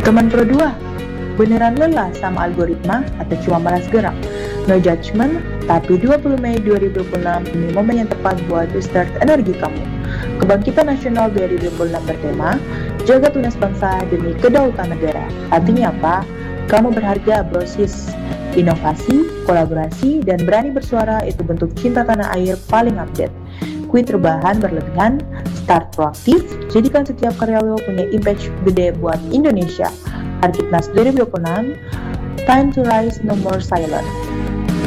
Teman Pro 2, beneran lelah sama algoritma atau cuma malas gerak? No judgment, tapi 20 Mei 2026 ini momen yang tepat buat restart energi kamu. Kebangkitan Nasional 2026 bertema, jaga tunas bangsa demi kedaulatan negara. Artinya apa? Kamu berharga, brosis. Inovasi, kolaborasi, dan berani bersuara itu bentuk cinta tanah air paling update. Quit rebahan berlebihan, start proaktif, jadikan setiap karya lo punya impact gede buat Indonesia. Harkitnas 2026, time to rise, no more silent.